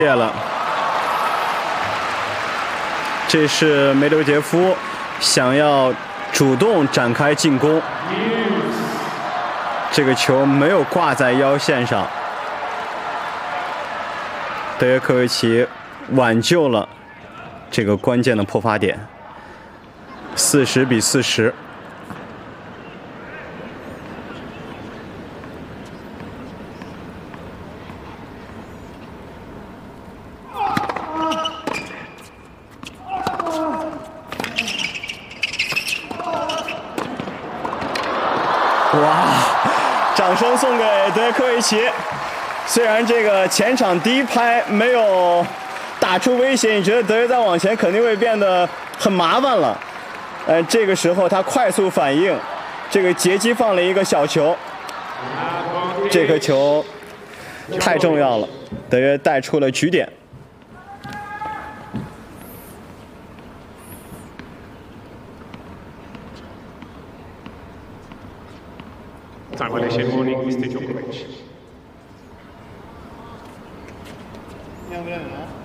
谢了。这是梅德杰夫想要主动展开进攻，这个球没有挂在腰线上，德约科维奇挽救了这个关键的破发点，40比40。哇！掌声送给德约科维奇。虽然这个前场第一拍没有打出威胁，你觉得德约再往前肯定会变得很麻烦了。这个时候他快速反应，这个杰基放了一个小球，这颗球太重要了，德约带出了局点。 Távol-eső Mr. Djokovic. Andiamo bene, no?